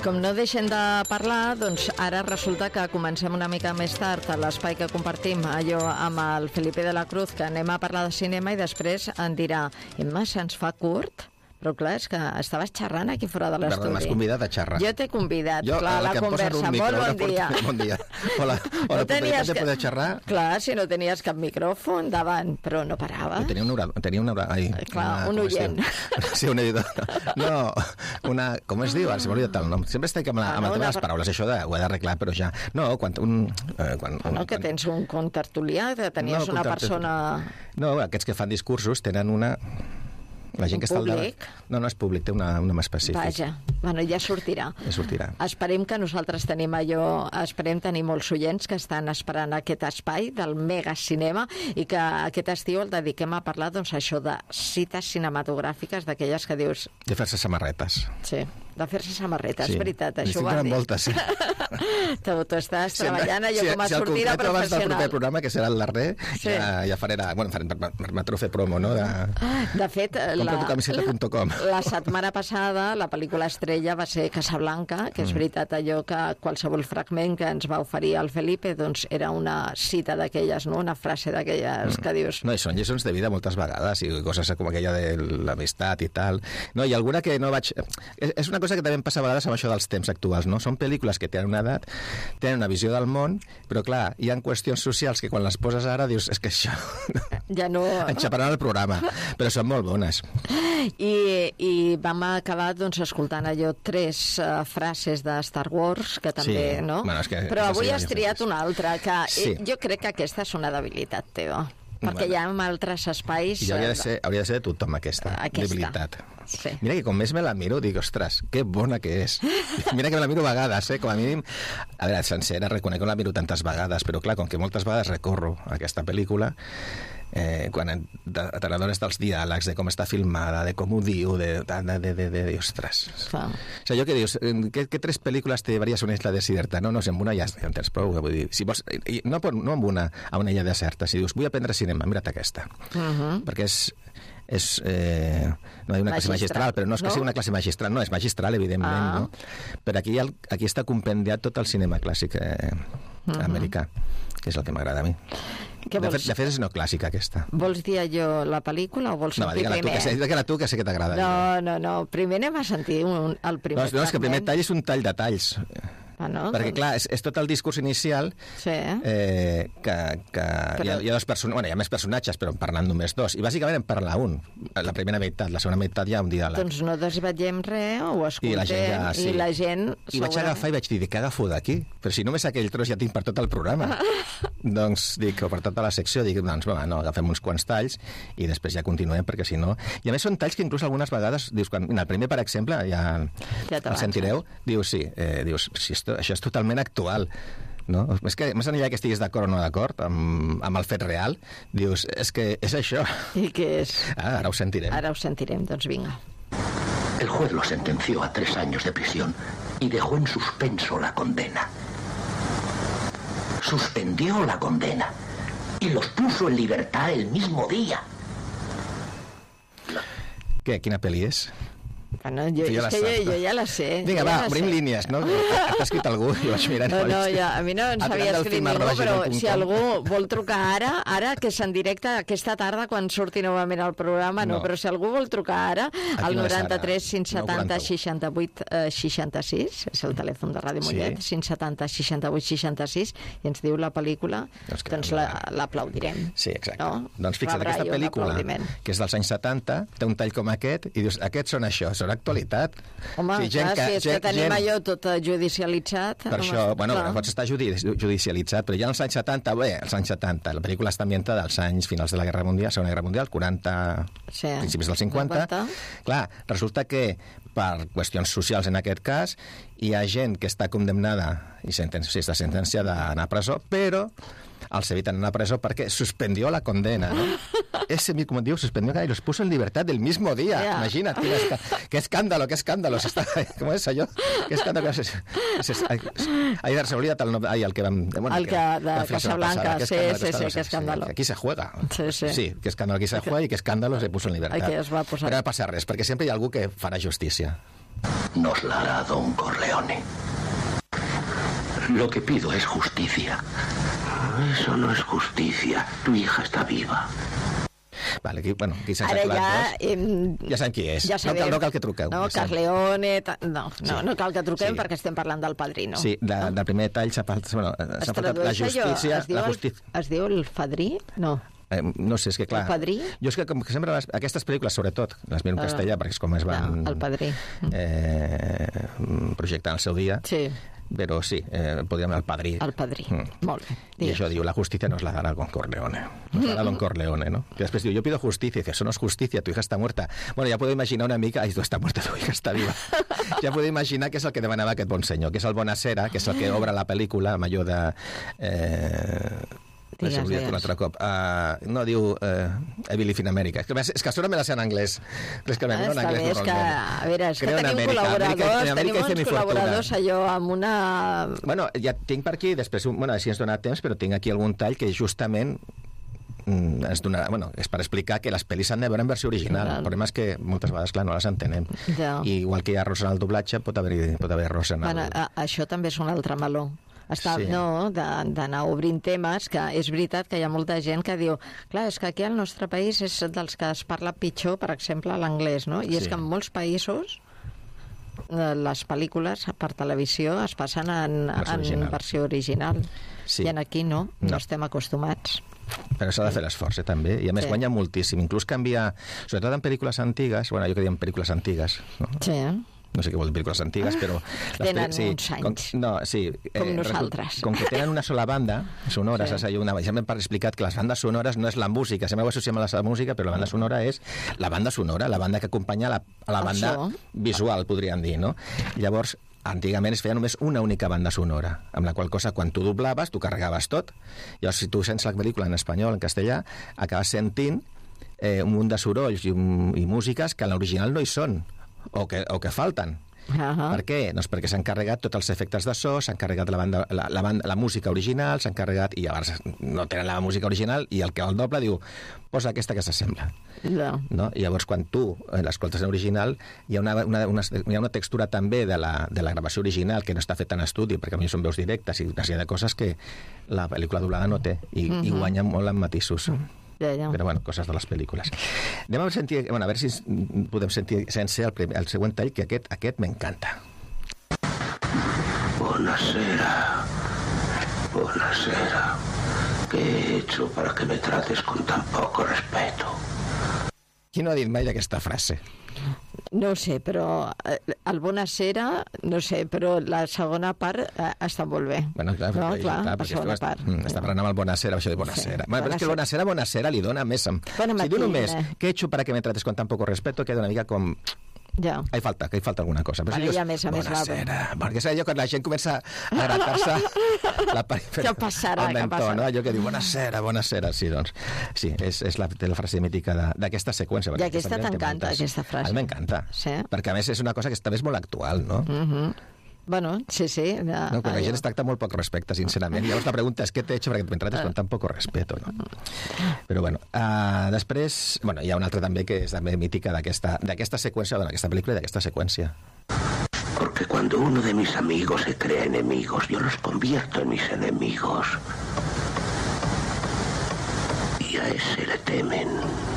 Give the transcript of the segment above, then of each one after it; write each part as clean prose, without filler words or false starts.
com no deixem de parlar, doncs ara resulta que comencem una mica més tard a l'espai que compartim allò amb el Felipe de la Cruz, que anem a parlar de cinema i després en dirà, Emma, se'ns fa curt? Però clar, és que estaves xerrant aquí fora de l'estudi. M'has convidat a xerrar. Jo t'he convidat, clar, a la conversa. Molt bon dia. Bon dia. Hola, l'oportunitat de poder xerrar. Clar, si no tenies cap micròfon davant, però no parava. Tenia un oient. Sí, un editor. No, com es diu? Ara se m'ha oblidat el nom. Sempre estic amb el tema de les paraules, això ho he d'arreglar, però ja... No, que tens un contertulià, que tenies una persona... No, aquests que fan discursos tenen una... La gent que està al davant... No és públic, té un nom específic. Vaja, bueno, ja sortirà. Esperem que nosaltres esperem tenir molts oients que estan esperant aquest espai del megacinema i que aquest estiu el dediquem a parlar, doncs, això de cites cinematogràfiques, d'aquelles que dius... De fer-se samarretes. Sí, de fer-se samarretes, és veritat, això ho has dit. Moltes, sí. Tu estàs treballant allò com a sortida professional. Si el concreto abans del proper programa, que serà el darrer, ja faré... Bueno, permetré fer promo, no? De fet, compratucamiseta.com. La setmana passada la pel·lícula estrella va ser Casablanca, que és veritat allò que qualsevol fragment que ens va oferir el Felipe doncs era una cita d'aquelles, no? Una frase d'aquelles que dius... No, i són lliçons de vida moltes vegades, i coses com aquella de l'amistat i tal. No, i alguna que no vaig... És una cosa que també em passa a vegades amb això dels temps actuals, no? Són pel·lícules que tenen una edat, tenen una visió del món, però clar, hi ha qüestions socials que quan les poses ara dius, és que això... Ja no... Enxaparan el programa, però són molt bones. I vam acabar doncs, escoltant allò 3 frases de Star Wars, que també, sí, no? Bueno, però avui has triat una altra, que sí. Jo crec que aquesta és una debilitat teva, perquè hi ha altres espais... I hauria de ser de tothom, aquesta. Debilitat. Sí. Mira que com més me la miro, dic, ostres, que bona que és. Mira que me la miro vegades, com a mínim... A veure, sencera, reconec que la miro tantes vegades, però clar, com que moltes vegades recorro a aquesta pel·lícula, quan t'adores dels diàlegs, de com està filmada, de com ho diu, ostres. O sigui, jo què dius, què 3 pel·lícules te llevaries una isla deserta? No sé, amb una ja en tens prou, vull dir, si vols, no amb una, a una illa deserta, si dius, vull aprendre cinema, mira't aquesta, perquè és no hi ha una classe magistral, però no és que sigui una classe magistral, no, és magistral, evidentment, no? Però aquí està compendiat tot el cinema clàssic americà, que és el que m'agrada a mi. De fet, és no clàssica, aquesta. Vols dir allò, la pel·lícula, o vols sentir primer? No, digue-la tu, que sé que t'agrada. No, primer anem a sentir el primer fragment. No, és que el primer tall és un tall de talls. Perquè, clar, és tot el discurs inicial que hi ha dos personatges, bueno, hi ha més personatges, però en parlant només 2, i bàsicament en parla un, la primera meitat, la segona meitat hi ha un diàleg. Doncs no desvetllem res, ho escoltem, i la gent... I vaig agafar i vaig dir, què agafo d'aquí? Però si només aquell tros ja tinc per tot el programa. Doncs dic, o per tota la secció, dic, doncs no, agafem uns quants talls i després ja continuem, perquè si no... I a més són talls que inclús algunes vegades, dius, quan el primer, per exemple, ja el sentireu, dius, sí, si això és totalment actual, no? És que més enllà que estiguis d'acord o no d'acord amb el fet real, dius, és que és això. I què és? Ara ho sentirem. Ara ho sentirem, doncs vinga. El juez lo sentenció a 3 años de prisión y dejó en suspenso la condena. Suspendió la condena y los puso en libertad el mismo día. Què? Quina pel·li és? Bueno, jo ja la sé. Vinga, va, obrim línies, no? T'ha escrit algú? Jo vaig mirant. No, a mi no ens havia escrit ningú, però si algú vol trucar ara que és en directe aquesta tarda quan surti novament al programa, no, però si algú vol trucar ara, al 93 570 68 66, és el telèfon de Ràdio Mollet, 570 68 66, i ens diu la pel·lícula, doncs l'aplaudirem. Sí, exacte. Doncs fixa't, aquesta pel·lícula, que és dels anys 70, té un tall com aquest, i dius, aquests són això, són actualitat. Home, si és que tenim allò tot judicialitzat. Per això, bueno, pots estar judicialitzat, però ja als anys 70, als anys 70, la pel·lícula està ambientada als anys finals de la Guerra Mundial, Segona Guerra Mundial, 40, principis dels 50. Clar, resulta que per qüestions socials en aquest cas, hi ha gent que està condemnada i està sentenciada a anar a presó, però els eviten anar a presó perquè suspendió la condena, ¿no? Ese, como digo, suspendió y los puso en libertad del mismo día. Yeah. Imagínate, qué escándalo. ¿Cómo es allò? Qué escándalo. Ahí se olvida el que vam... El que de Casablanca, sí, qué escándalo. Aquí se juega. Sí, qué escándalo aquí se juega y qué escándalo se puso en libertad. Aquí es va posar. Però no passa res, perquè sempre hi ha algú que farà justícia. nos la hará Don Corleone. Lo que pido es justicia. Eso no es justicia. Tu hija está viva. Vale, aquí se'ns Ara ja... ja sabem qui és. Ja sabem. No cal que truqueu. No, Corleone... No cal que truquem perquè estem parlant del Padrino. Sí, del primer tall s'ha faltat la justícia... Es diu el Fadrí? No. No sé, és que clar... El Padrí? Jo és que com que sempre aquestes pel·lícules, sobretot, les miro en castellà, perquè és com es van... El Padrí. Projectar el seu dia. Sí. Però sí, podríem el Padrí. El Padrí, molt bé. I això diu, la justícia nos la dará Don Corleone. Nos la dará Don Corleone, ¿no? Que després diu, yo pido justicia, y dice, eso no es justicia, tu hija está muerta. Bueno, ja puedo imaginar una mica, ai, tu està muerta, tu hija està viva. Ja puedo imaginar que és el que demanava aquest bon senyor, que és el Bonasera, que és el que obre la pel·lícula, amb allò de... Digues. Un altre cop. No, diu I Believe in America. És que sort me la sé en anglès. És que no en anglès normalment. A veure, és que tenim uns col·laboradors allò amb una... Bueno, ja tinc per aquí, després, si ens dona temps, però tinc aquí algun tall que justament ens donarà, és per explicar que les pel·lis s'han de veure en versió original. El problema és que moltes vegades, clar, no les entenem. I igual que hi ha errors en el doblatge, pot haver errors en el... Això també és un altre meló. D'anar obrint temes, que és veritat que hi ha molta gent que diu, clar, és que aquí al nostre país és dels que es parla pitjor, per exemple, l'anglès, no? I és que en molts països les pel·lícules per televisió es passen en versió original. I aquí no estem acostumats. Però s'ha de fer l'esforç, també, i a més guanya moltíssim. Inclús canviar, sobretot en pel·lícules antigues, jo que diem pel·lícules antigues, no? Sí, no sé què vol dir pel·lícules antigues, però... Tenen uns anys. Com nosaltres. Com que tenen una sola banda sonora, ja m'he explicat que les bandes sonores no és la música, sempre ho associem a la música, però la banda sonora és la banda sonora, la banda que acompanya a la banda visual, podríem dir, no? Llavors, antigament es feia només una única banda sonora, amb la qual cosa, quan tu doblaves, tu carregaves tot. Llavors, si tu sents la pel·lícula en espanyol, en castellà, acabes sentint un munt de sorolls i músiques que en l'original no hi són, o que falten. Per què? Doncs perquè s'han carregat tots els efectes de so, s'han carregat la música original, s'han carregat, i llavors no tenen la música original, i el que el doble diu, posa aquesta que s'assembla. No? I llavors quan tu l'escoltes en original hi ha una textura també de la gravació original que no està feta en estudi, perquè a mi són veus directes i una sèrie de coses que la pel·lícula doblada no té, i guanya molt en matisos. Però coses de les pel·lícules. Anem a sentir, a veure si podem sentir sense el següent tall, que aquest m'encanta. Buonasera. ¿Qué he hecho para que me trates con tan poco respeto? Qui no ha dit mai aquesta frase? No sé, però el Bonasera, no sé, però la segona part està molt bé. Bueno, clar, la segona part. Està parlant amb el Bonasera, això de Bonasera. Però és que el Bonasera li dona més... Si diu només, ¿qué he hecho para que me trates con tan poco respeto? Queda una mica com... Ja. Que hi falta alguna cosa. Però ja més a més perquè és allò que la gent comença a gratar-se la perifèria. Què passarà? No? Allò que diu, bonasera. Sí, doncs, sí, és la frase mítica d'aquesta seqüència. I aquesta t'encanta, aquesta frase. A mi m'encanta, perquè a més és una cosa que també és molt actual, no? Bueno, sí. No, que la gent es tracta molt poc respecte, sincerament. Llavors la pregunta és què t'he hecho perquè me trates con tan poco respeto, no? Però bueno, després, hi ha una altra també que és també mítica d'aquesta seqüència, d'aquesta pel·lícula i d'aquesta seqüència. Porque cuando uno de mis amigos se crea enemigos, yo los convierto en mis enemigos. Y a ese le temen.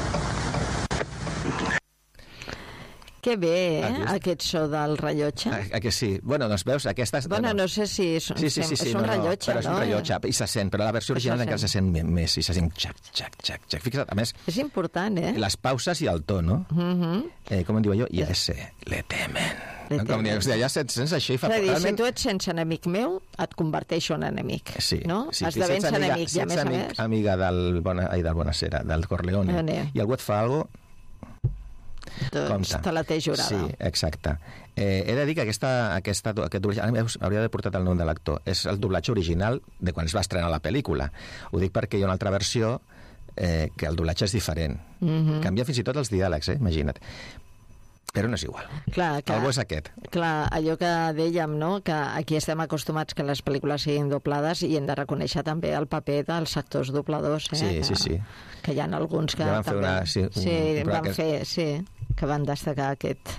Que bé, aquest so del rellotge. Que sí. Bueno, doncs veus, aquesta... no sé si és un rellotge, però és un rellotge, i se sent, però la versió original encara se sent més, i se sent xac. Fixa't, a més... És important, les pauses i el to, no? Com en diu allò? I a ese le temen. Ja sents això i fa... Si tu ets sense enemic meu, et converteixo en enemic. No? Esdevens enemic, i a més a més... Si ets amiga del Bonasera, del Corleone, i algú et fa alguna cosa... Doncs te la té jurada. Sí, exacte. He de dir que aquest doblatge, hauria de portar el nom de l'actor, és el doblatge original de quan es va estrenar la pel·lícula. Ho dic perquè hi ha una altra versió que el doblatge és diferent. Canvia fins i tot els diàlegs, imagina't. Però no és igual. Algú és aquest. Clar, allò que dèiem, no?, que aquí estem acostumats que les pel·lícules siguin doblades i hem de reconèixer també el paper dels actors dobladors. Sí. Que hi ha alguns que ja van també... fer que van destacar aquest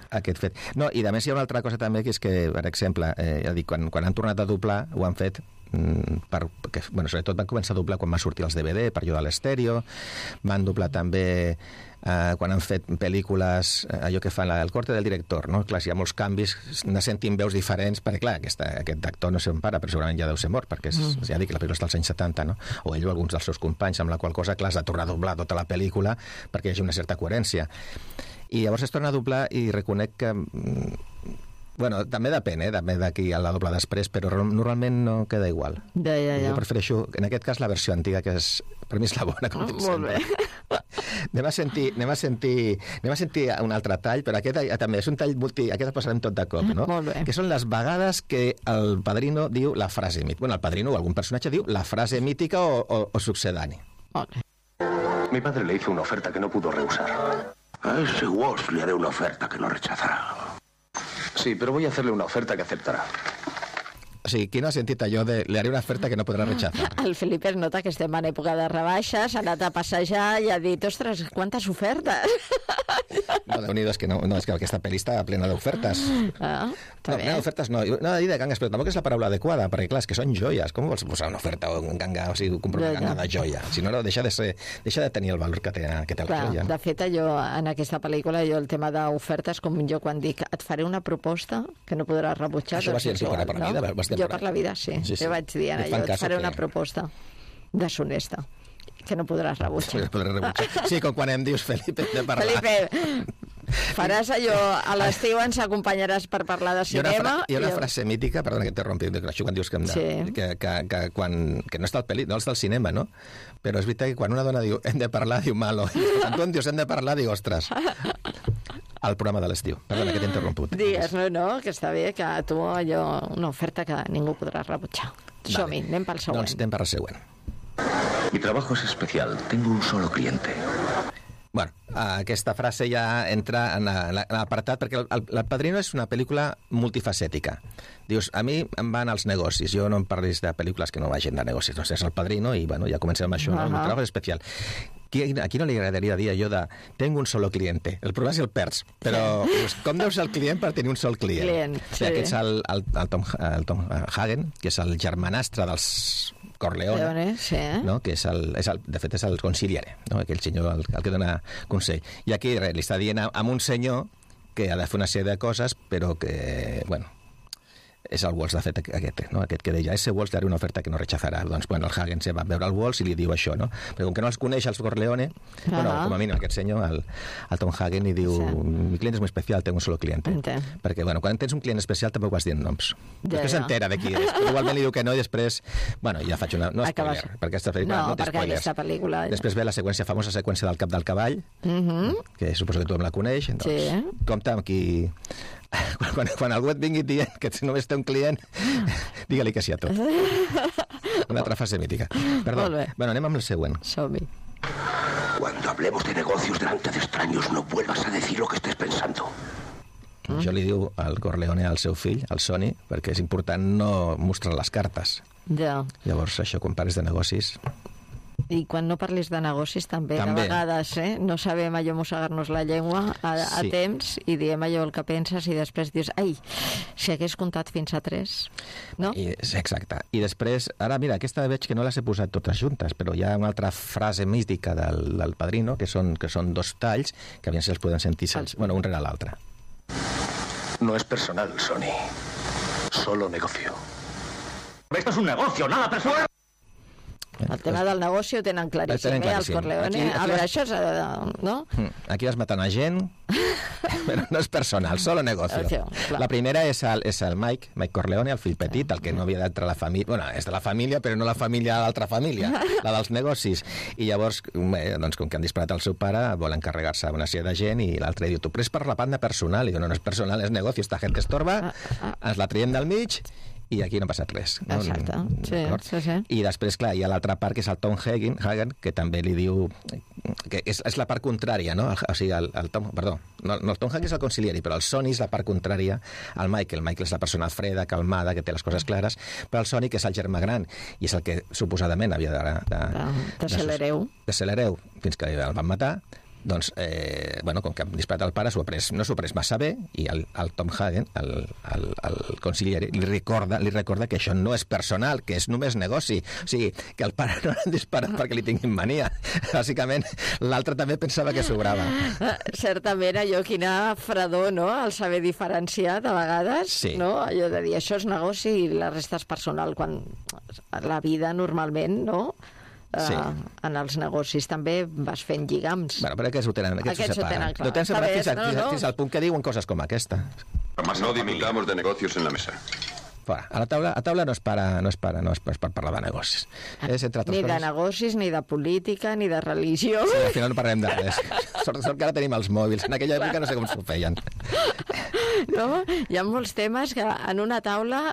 aquest fet. No, i a més hi ha una altra cosa també, que és que, per exemple, ja dic, quan han tornat a doblar, ho han fet perquè, sobretot van començar a doblar quan va sortir els DVD, per allò de l'estèreo, van doblar també quan han fet pel·lícules, allò que fan el corte del director, no? Clar, hi ha molts canvis, anar sentint veus diferents, perquè clar, aquest actor no sé on para, però segurament ja deu ser mort, perquè ja dic, la pel·lícula està als anys 70, no? O ell o alguns dels seus companys, amb la qual cosa, clar, has de tornar a doblar tota la pel·lícula perquè hi hagi una certa coherència. I llavors es torna a doblar i reconec que... Bueno, també depèn, també de qui la dobla després, però normalment no queda igual. Ja. Jo prefereixo, en aquest cas, la versió antiga, que és, per mi és la bona, com molt bé. Anem a sentir un altre tall, però aquest també és un tall aquest el posarem tot de cop, no? Molt bé. Que són les vegades que el padrino diu la frase mítica. Bueno, el padrino o algun personatge diu la frase mítica o succedani. Okay. Mi padre le hizo una oferta que no pudo rehusar. A ese Walsh le haré una oferta que no rechazará. Sí, pero voy a hacerle una oferta que aceptarà. O sigui, qui no ha sentit allò de le haré una oferta que no podrà rechazar? El Felip es nota que estem en època de rebaixes, ha anat a passejar i ha dit, ostres, quantes ofertes! No, Déu-n'hi-do, és que aquesta pel·li està plena d'ofertes. Està bé. Plena d'ofertes no de dir de gangues, però tampoc és la paraula adequada, perquè clar, és que són joies. Com vols posar una oferta o un ganga, o sigui, comprar una ganga de joia? Si no, deixa de tenir el valor que té la joia. De fet, allò, en aquesta pel·lícula, el tema d'ofertes, com jo quan dic, et faré una proposta que no podràs rebutjar. Això va ser per la vida, jo per la vida, sí. Jo vaig dir, jo et faré una proposta deshonesta que no podràs rebutjar. Sí, com quan em dius, Felipe, hem de parlar. Felipe, faràs allò, a l'estiu ens acompanyaràs per parlar de cinema. Hi ha una frase mítica, perdona que t'interrompi, quan dius que no està al cinema, no? Però és veritat que quan una dona diu hem de parlar, diu malo. Quan tu em dius hem de parlar, diu ostres. Al programa de l'estiu. Perdona, que t'he interromput. Digues, no, que està bé, que tu allò, una oferta que ningú podrà rebutjar. Som-hi, anem pel següent. Doncs anem per la següent. Mi trabajo es especial. Tengo un solo cliente. Bueno, aquesta frase ja entra en l'apartat, perquè el Padrino és una pel·lícula multifacètica. Dius, a mi em van als negocis, jo no em parlis de pel·lícules que no vagin de negocis, doncs és el Padrino i bueno, ja comencem amb això, no? El treball especial. A qui no li agradaria dir allò de tengo un solo cliente? El problema és si el perds, però com deu ser el client per tenir un sol client? Sí. Aquest és el Tom Hagen, que és el germanastre dels Corleone, sí. No? Que de fet és el consigliere, no? Aquell senyor el que dona consell. I aquí li està dient a un senyor que ha de fer una sèrie de coses, però que, bueno, és el Walsh, de fet, aquest que deia ese Walsh le haré una oferta que no rechazarà. Doncs, bueno, el Hagen se va veure el Walsh i li diu això, no? Perquè com que no els coneix els Corleone, bueno, com a mínim aquest senyor, el Tom Hagen, li diu, mi client és muy especial, tengo un solo cliente. Perquè, bueno, quan tens un client especial tampoc vas dient noms. Després s'entera de qui és. Igualment li diu que no i després, bueno, ja faig una... No spoiler, perquè aquesta pel·lícula no té spoilers. Aquesta pel·lícula... Després ve la famosa seqüència del cap del cavall, que suposo que tothom la coneix. Doncs, compte amb qui... Quan algú et vingui dient que només té un client, digue-li que sí a tot. Una altra frase mítica. Perdó. Bueno, anem amb el següent. Som-hi. Cuando hablemos de negocios delante de extraños, no vuelvas a decir lo que estés pensando. Jo li diu al Corleone al seu fill, al Sonny, perquè és important no mostrar les cartes. Ja. Llavors, això, quan parles de negocis... I quan no parlis de negocis també. De vegades no sabem allò mossegar-nos la llengua a temps i diem allò el que penses i després dius, ai, si hagués comptat fins a 3, no? Exacte. I després, ara mira, aquesta veig que no les he posat totes juntes, però hi ha una altra frase mística del Padrino, que són 2 talls, que aviam si els podem sentir, bueno, un rere l'altre. No es personal, Sonny. Solo negocio. Esto es un negocio, nada personal. El tema del negoci ho tenen claríssim, els Corleone. A veure, això és... no? Aquí vas matant a gent, però no és personal, solo negocio. La primera és el Mike Corleone, el fill petit, el que no havia d'entrar a la família... Bueno, és de la família, però no la família de l'altra família, la dels negocis. I llavors, doncs, com que han disparat el seu pare, vol encarregar-se una sèrie de gent i l'altre diu, tu pres per la banda personal. I diu, no és personal, és negoci, esta gent estorba, ens la traiem del mig... I aquí no ha passat res. No? Exacte, sí. I després, clar, hi ha l'altra part, que és el Tom Hagen, que també li diu... que és la part contrària, no? O sigui, el Tom... Perdó, no, el Tom Hagen és el conciliari, però el Sonny és la part contrària al Michael. El Michael és la persona freda, calmada, que té les coses clares, però el Sonny, que és el germà gran, i és el que suposadament havia de ser l'hereu. De ser l'hereu, fins que el van matar, doncs, com que han disparat el pare, no s'ho ha pres massa bé, i el Tom Hagen, el consigliere, li recorda que això no és personal, que és només negoci. O sigui, que el pare no l'han disparat perquè li tinguin mania. Bàsicament, l'altre també pensava que sobrava. Certament, allò, quina fredor, no?, el saber diferenciar de vegades, sí. No? Allò de dir, això és negoci i la resta és personal, quan la vida normalment, no?, sí. En els negocis també vas fent lligams. Bueno, però aquests ho tenen clar. Ho tenen separat fins al punt que diuen coses com aquesta. No dimitamos de negocios en la mesa. A la taula no es per parlar de negocis. Ni de negocis, ni de política, ni de religió. Sí, al final no parlem de res. Sort que ara tenim els mòbils. En aquella època no sé com s'ho feien. No? Hi ha molts temes que en una taula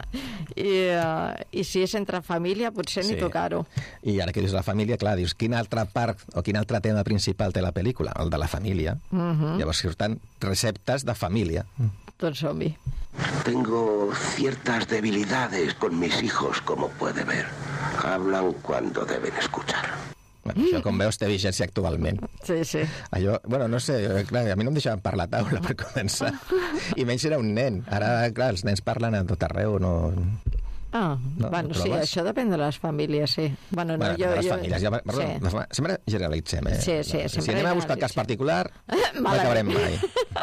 i si és entre família potser ni tocar-ho. I ara que dius la família, clar, dius quina altra part o quin altre tema principal té la pel·lícula? El de la família. Llavors surten receptes de família. Doncs som-hi. Tengo ciertas debilidades con mis hijos, como puede ver. Hablan cuando deben escuchar. Bueno, això, com veus, té vigència actualment. Sí, sí. Allò, no sé, clar, a mi no em deixaven parlar a taula per començar. I menys era un nen. Ara, clar, els nens parlen a tot arreu, no... Sí, això depèn de les famílies, sí. De les famílies, sempre generalitzem, Sí, si anem a buscar el cas particular, no acabarem mai.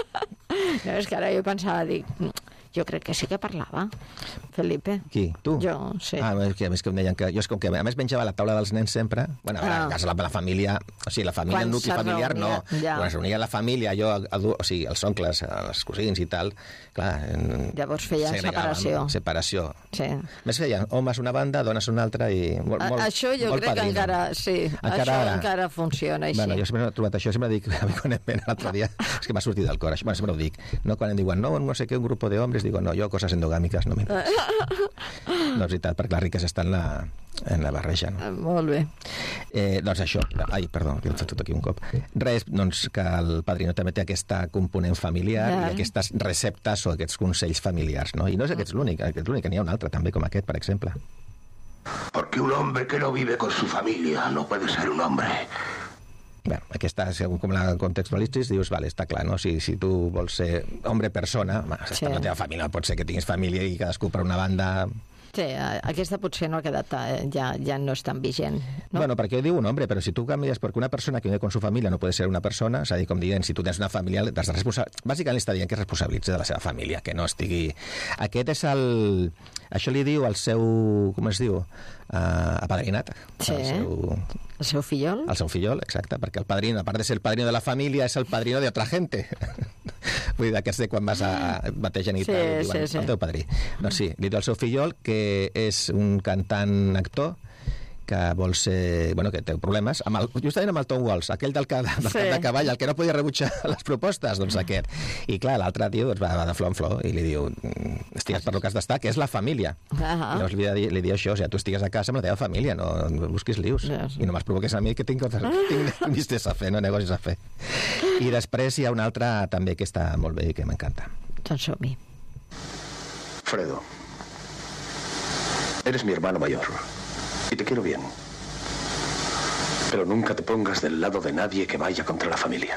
No, és que ara jo pensava, jo crec que sí que parlava, Felipe. Qui? Tu? Jo, sí. És que em deien que... Jo és com que, a més, menjava a la taula dels nens sempre. Bueno, a casa la família... O sigui, la família, el nucli familiar, no. Quan es reunia la família, o sigui, els oncles, els cosins i tal, clar... Llavors feien separació. Sí. Més feien homes una banda, dones una altra i... Això jo crec que encara... Sí, això encara funciona així. Bueno, jo sempre he trobat això, sempre dic, quan em ven l'altre dia, és que m'ha sortit del cor, bueno, sempre ho dic, no? Quan em diuen, no sé què, un grup de hombres, digo, no, yo cosas endogàmiques no m'interessen. No, és veritat, perquè la riquesa està en la barreja, no? Molt bé. Doncs això, perdó, que he fet tot aquí un cop. Res, doncs, que el Padrino també té aquesta component familiar i aquestes receptes o aquests consells familiars, no? I no és aquest l'únic, n'hi ha un altre també, com aquest, per exemple. Porque un hombre que no vive con su familia no puede ser un hombre. Bé, aquesta, segons com la contextualitzis, dius, vale, està clar, no? Si tu vols ser home-persona, sí. La teva família pot ser que tinguis família i cadascú per una banda... Sí, aquesta potser no ha quedat, ja no és tan vigent, no? Bueno, perquè diu un hombre, però si tu canvies perquè una persona que vive con su familia no puede ser una persona, és a dir, com dient, si tu tens una família, bàsicament està dient que es responsabilitza de la seva família, que no estigui... Aquest és el... Això li diu al seu... Com es diu? Apadrinat. Sí, el seu fillol. El seu fillol, exacte, perquè el padrino, a part de ser el padrino de la família, és el padrino de otra gente. Vull dir, d'aquests de quan vas a bategen i tal, diuen, el teu padrí. Doncs sí, li diu al seu fillol que és un cantant actor que vol ser... Bueno, que té problemes, justament amb el Tom Walsh, aquell del cap de cavall, el que no podia rebutjar les propostes, doncs aquest. I clar, l'altre tio va de flor en flor i li diu, estigues per lo que has d'estar, que és la família. Llavors li diu això, o sigui, tu estigues a casa amb la teva família, no busquis lius. I no m'provoques a mi que tinc vistes a fer, no negocis a fer. I després hi ha un altre també que està molt bé i que m'encanta. Doncs som-hi. Fredo, eres mi hermano mayor. Y te quiero bien. Pero nunca te pongas del lado de nadie que vaya contra la familia.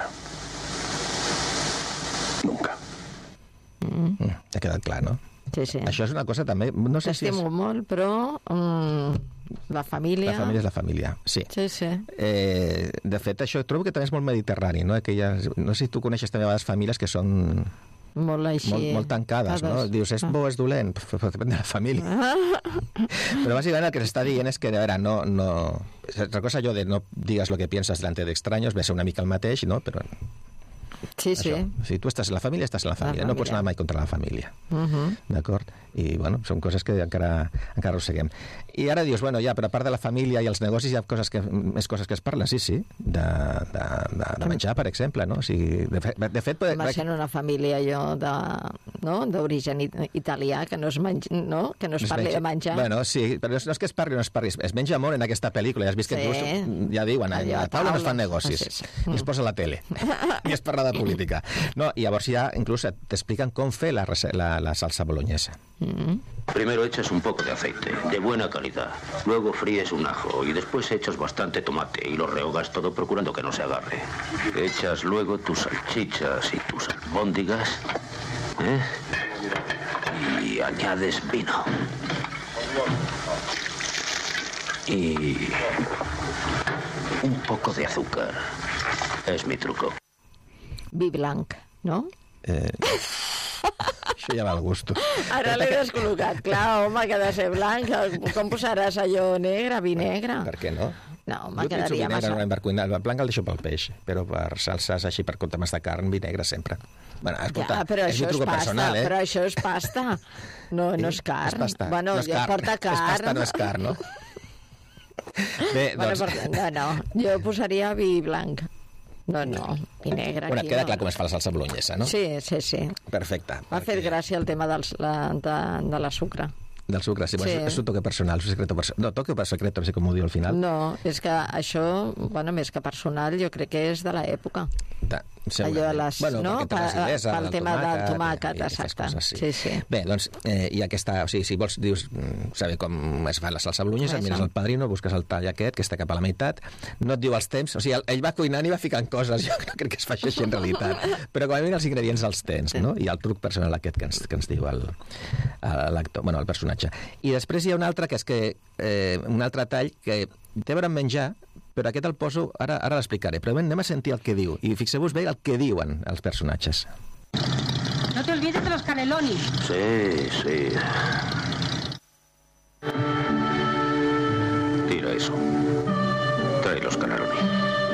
Nunca. Ha quedat clar, no? Sí, sí. Això és una cosa també... No sé si t'estimo molt, però la família... La família és la família, sí. Sí, sí. De fet, això trobo que també és molt mediterrani, no? No sé si tu coneixes també a vegades famílies que són... Molt així... Molt tancades, no? Dius, és bo o és dolent? Depèn de la família. Però bàsicament el que s'està dient és que, a veure, no... Otra cosa allò de no digues lo que piensas delante de extraños, ve a ser una mica el mateix, no? Però... Sí, sí. Si tu estàs en la família, estàs en la família. No pots anar mai contra la família. D'acord? I, bueno, són coses que encara arrosseguem. I ara dius, bueno, ja, però a part de la família i els negocis hi ha més coses que es parlen, sí, de menjar, per exemple, no? O sigui, de fet... Vas en una família, d'origen italià, que no es parli de menjar. Bueno, sí, però no és que es parli o no es parli, es menja molt en aquesta pel·lícula, ja has vist que ja diuen, a la taula no es fan negocis, i es posa a la tele, i es parla de política. No, y llavors ja inclús t'expliquen com fer la salsa boloñesa. Primero echas un poco de aceite, de buena calidad. Luego fríes un ajo y después echas bastante tomate y lo rehogas todo procurando que no se agarre. Echas luego tus salchichas y tus albóndigas, y añades vino. Y un poco de azúcar. És mi truco. Vi blanc, no? Això ja va al gusto. Ara l'he descol·locat. Clar, home, que ha de ser blanc. Com posaràs allò negre, vi negre? Per què no? No, home, quedaria massa... Per cuinar, el blanc el deixo pel peix, però per salses així, per comptar de carn, vi negre sempre. Bueno, escolta, però és un truco personal, eh? Però això és pasta. No és carn. És pasta. Bueno, no és carn. Porta carn. És pasta, no és carn, no? Bé, doncs... No, jo posaria vi blanc. No, vi negre. Bueno, queda clar com es fa la salsa boloñesa, no? Sí. Perfecte. M'ha fet gràcia el tema de la sucre. Del sucre, sí. És un toque personal, un secreto personal. No, toque secreto, no sé com ho diu al final. No, és que això, bueno, més que personal, jo crec que és de l'època. Allò de les... Bueno, no? Pel tema del tomàquet, exacte. Sí. Bé, doncs, i aquesta... O sigui, si vols, dius, saber com es fa la salsa boloñesa, mires el Padrino, busques el tall aquest, que està cap a la meitat, no et diu els temps, o sigui, ell va cuinant i va ficant coses, jo no crec que es faci així en realitat, però com a mínim els ingredients els tens, no? I el truc personal aquest que ens diu l'actor, bueno, el personatge. I després hi ha un altre que és un altre tall que té a veure amb menjar, però aquest el poso, ara l'explicaré, però anem a sentir el que diu, i fixeu-vos bé el que diuen els personatges. No te olvides de los canelonis. Sí. Tira eso. Trae los canelonis.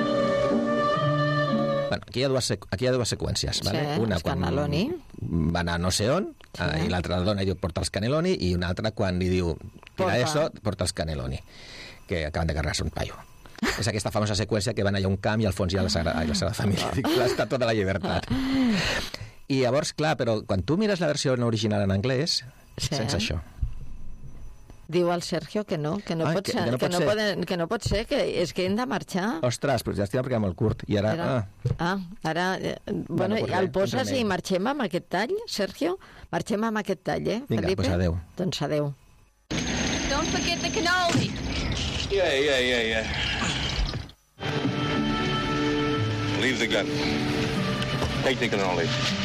Bueno, aquí hi ha dues seqüències, ¿vale? Sí, una els quan cannelloni. va anar no sé on, i l'altra la dona i diu porta els cannelloni, i una altra quan li diu tira eso, porta els cannelloni, que acaben de carregar-se un paio. És aquesta famosa seqüència que van allà a un camp i al fons hi ha la Sagrada Família. Dic, l'Estatua de la Llibertat. I llavors, clar, però quan tu mires la versió original en anglès, sense això. Diu el Sergio que no pot ser, que és que hem de marxar. Ostres, però ja estic perquè molt curt. I ara... Bueno, el poses i marxem amb aquest tall, Sergio? Marxem amb aquest tall, Vinga, Felipe? Doncs adeu. Doncs adeu. Don't forget the cannoli. Yeah. Leave the gun. Take the cannoli.